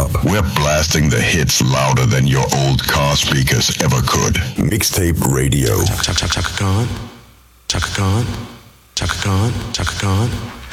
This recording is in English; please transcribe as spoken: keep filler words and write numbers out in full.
club. We're blasting the hits louder than your old car speakers ever could. Mixtape Radio. Chaka Chaka Chaka Khan, Chaka Khan, Chaka Khan, Chaka Khan.